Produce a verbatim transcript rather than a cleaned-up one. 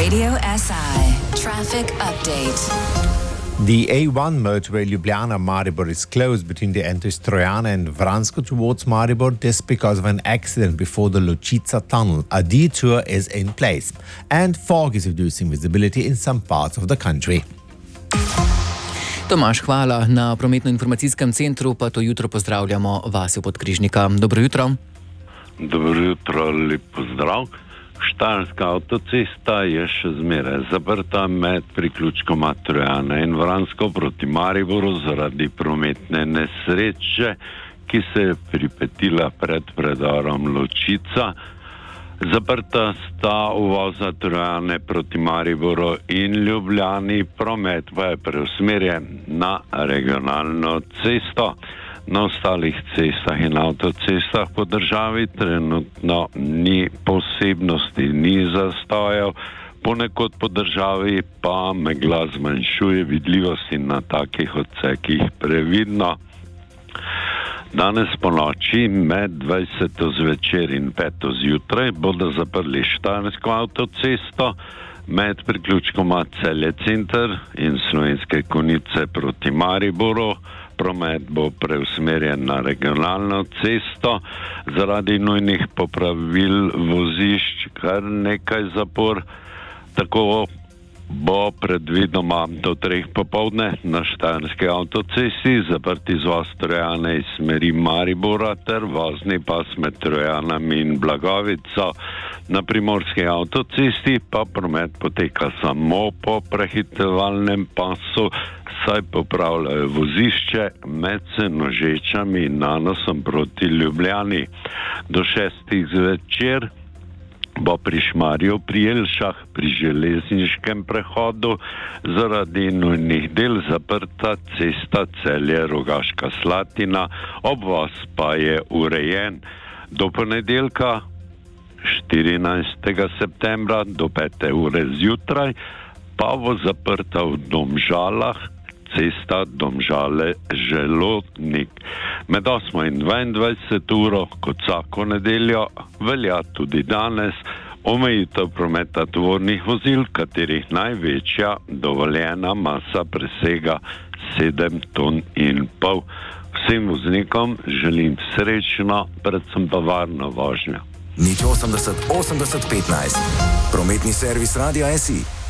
Radio S I Traffic Update. The A one motorway Ljubljana-Maribor is closed between the entries Trojana and Vransko towards Maribor. This because of an accident before the Ločica tunnel. A detour is in place and fog is reducing visibility in some parts of the country. Tomaž, hvala. Na prometno-informacijskem centru pa to jutro pozdravljamo Vasjo Podkrižnika. Dobro jutro. Dobro jutro, lep pozdrav. Štajerska avtocesta je še zmeraj zaprta med priključkoma Trojana in Vransko proti Mariboru zaradi prometne nesreče, ki se je pripetila pred predorom Ločica. Zaprta sta uvoza Trojane proti Mariboru in Ljubljani, promet pa je preusmerjen na regionalno cesto. Na ostalih cestah in avtocestah po državi trenutno ni posebnosti, ni zastojev, ponekod po državi pa megla zmanjšuje vidljivosti na takih odsekih previdno. Danes po noči med dvajseto zvečer in peto zjutraj bodo zaprli Štajersko avtocesto med priključkoma Celje center in Slovenske Konjice proti Mariboru. Promet bo preusmerjen na regionalno cesto zaradi nujnih popravil vozišč, kar nekaj zapor. Tako bo predvidoma do treh popoldne na Štajerski avtocesti zaprt izvoz Trojane iz smeri Maribora ter vozni pas med Trojanami in Blagovico. Na primorski avtocesti pa promet poteka samo po prehitevalnem pasu, saj popravljajo vozišče med Senožečami in Nanosom proti Ljubljani. Do šestih zvečer bo pri Šmarju pri Jelšah pri železniškem prehodu zaradi nujnih del zaprta cesta Celje-Rogaška Slatina, obvoz pa je urejen. Do ponedeljka štirinajstega septembra do pete ure zjutraj pa bo zaprta v Domžalah cesta Domžale-Želodnik. Med osmo in dvaindvajseto uro, kot vsako nedeljo, velja tudi danes omejitev prometa tovornih vozil, katerih največja dovoljena masa presega sedem ton in pol. Vsem voznikom želim srečno, predvsem pa varno vožnjo. Nič osemdeset osemdeset petnajst. Prometni servis Radia S I.